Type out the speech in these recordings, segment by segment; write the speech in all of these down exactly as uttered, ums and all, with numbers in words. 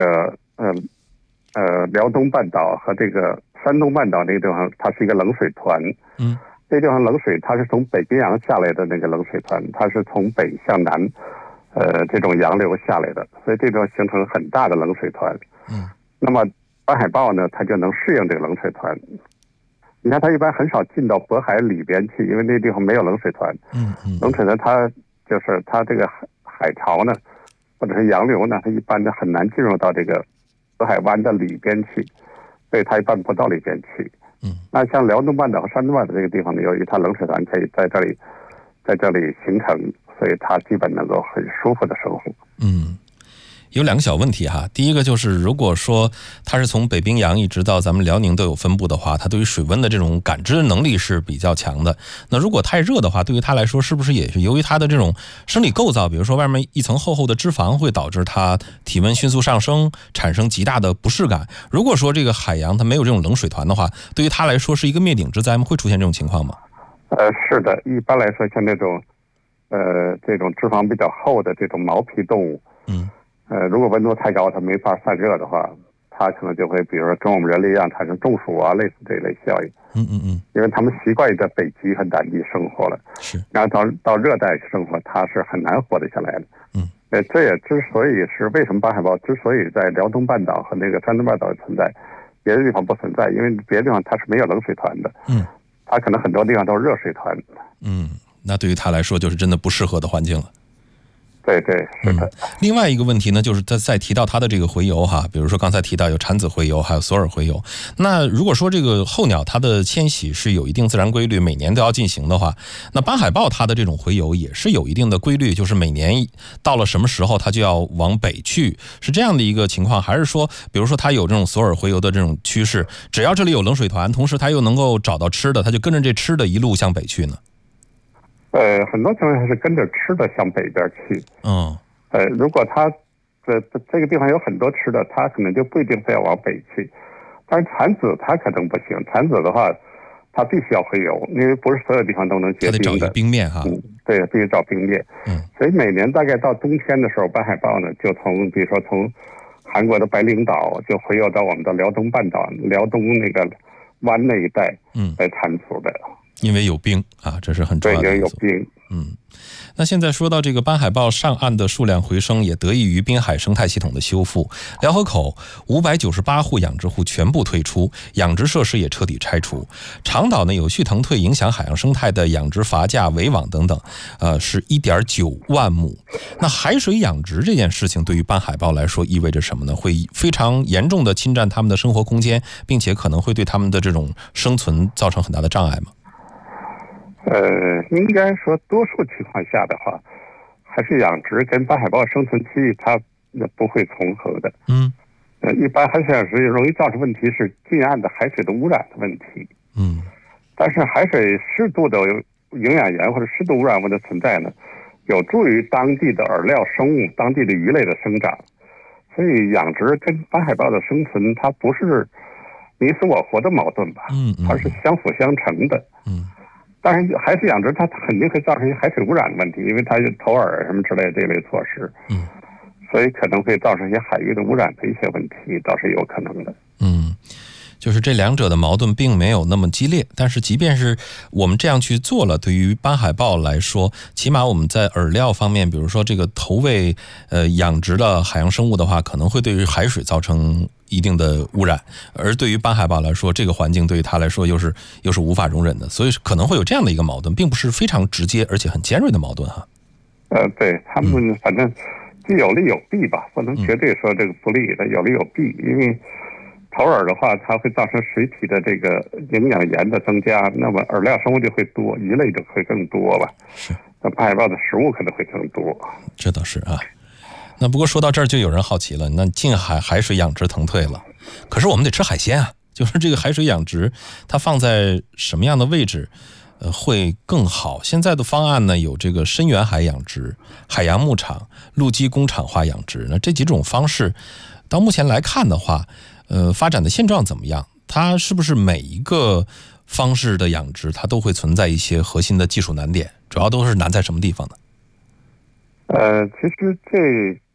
呃呃呃辽东半岛和这个山东半岛那个地方，它是一个冷水团。 嗯， 这地方冷水它是从北冰洋下来的那个冷水团，它是从北向南，呃这种洋流下来的，所以这地方形成很大的冷水团。 嗯， 那么斑海豹呢，它就能适应这个冷水团。你看，它一般很少进到渤海里边去，因为那地方没有冷水团。 嗯嗯， 冷水团它就是它这个海海潮呢，或者是洋流呢，它一般的很难进入到这个渤海湾的里边去，所以它一般不到里边去。 嗯， 那像辽东半岛和山东半岛这个地方呢，由于它冷水团可以在这里在这里形成，所以它基本能够很舒服的生活。 嗯。有两个小问题哈，第一个就是如果说它是从北冰洋一直到咱们辽宁都有分布的话，它对于水温的这种感知能力是比较强的。那如果太热的话，对于它来说是不是也是由于它的这种生理构造，比如说外面一层厚厚的脂肪会导致它体温迅速上升，产生极大的不适感？如果说这个海洋它没有这种冷水团的话，对于它来说是一个灭顶之灾吗？会出现这种情况吗？ 呃，是的，一般来说像这种呃这种脂肪比较厚的这种毛皮动物， 嗯。 呃，如果温度太高，它没法散热的话，它可能就会，比如说跟我们人类一样产生中暑啊，类似这一类效应。 嗯嗯嗯， 因为他们习惯于在北极和南极生活了， 是， 然后到到热带生活，它是很难活得下来的。 嗯， 呃，这也之所以是为什么斑海豹之所以在辽东半岛和那个山东半岛存在，别的地方不存在，因为别的地方它是没有冷水团的。 嗯， 它可能很多地方都是热水团。 嗯，那对于它来说就是真的不适合的环境了。 对对，是的、 嗯。另外一个问题呢，就是再再提到它的这个洄游哈，比如说刚才提到有产子洄游，还有索尔洄游。那如果说这个候鸟它的迁徙是有一定自然规律，每年都要进行的话，那斑海豹它的这种洄游也是有一定的规律，就是每年到了什么时候它就要往北去，是这样的一个情况，还是说，比如说它有这种索尔洄游的这种趋势，只要这里有冷水团，同时它又能够找到吃的，它就跟着这吃的一路向北去呢？ 呃，很多情况下是跟着吃的向北边去。 嗯， 呃，如果它这这个地方有很多吃的，它可能就不一定非要往北去。但是产子它可能不行，产子的话，它必须要洄游，因为不是所有地方都能结冰的。 它得找一个冰面哈。 嗯，对，必须找冰面。 嗯， 所以每年大概到冬天的时候，斑海豹呢就从比如说从韩国的白领岛就洄游到我们的辽东半岛、辽东那个湾那一带， 嗯， 来产子的。 因为有冰啊，这是很重要的因素。 对，因为有冰。 嗯，那现在说到这个斑海豹上岸的数量回升，也得益于滨海生态系统的修复。辽河口五百九十八户养殖户全部退出，养殖设施也彻底拆除。长岛呢有序腾退影响海洋生态的养殖筏架、围网等等，呃，是一点九万亩。那海水养殖这件事情对于斑海豹来说意味着什么呢？会非常严重的侵占它们的生活空间，并且可能会对它们的这种生存造成很大的障碍吗？ 呃，应该说多数情况下的话，还是养殖跟斑海豹生存区域它不会重合的。 嗯， 呃，一般海水养殖容易造成问题是近岸的海水的污染的问题。 嗯， 但是海水适度的营养盐或者适度污染物的存在呢，有助于当地的饵料生物、当地的鱼类的生长。所以养殖跟斑海豹的生存，它不是你死我活的矛盾吧？ 嗯， 它是相辅相成的。 嗯。 当然，海水养殖它肯定会造成一些海水污染的问题，因为它有投饵什么之类的这类措施， 嗯， 所以可能会造成一些海域的污染的一些问题，倒是有可能的。 嗯，就是这两者的矛盾并没有那么激烈，但是即便是我们这样去做了，对于斑海豹来说，起码我们在饵料方面，比如说这个投喂呃养殖的海洋生物的话，可能会对于海水造成一定的污染，而对于斑海豹来说，这个环境对于它来说又是又是无法容忍的，所以可能会有这样的一个矛盾，并不是非常直接而且很尖锐的矛盾哈。 呃，对他们反正既有利有弊吧，不能绝对说这个不利的，有利有弊。因为投饵的话，它会造成水体的这个营养盐的增加，那么饵料生物就会多，鱼类就会更多吧。 是， 那斑海豹的食物可能会更多。 这倒是啊。那不过说到这儿，就有人好奇了，那近海海水养殖腾退了，可是我们得吃海鲜啊，就是这个海水养殖，它放在什么样的位置，呃，会更好？现在的方案呢，有这个深远海养殖、海洋牧场、陆基工厂化养殖。那这几种方式，到目前来看的话，呃，发展的现状怎么样？它是不是每一个方式的养殖，它都会存在一些核心的技术难点？主要都是难在什么地方呢？ 呃，其实这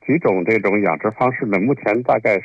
几种这种养殖方式呢，目前大概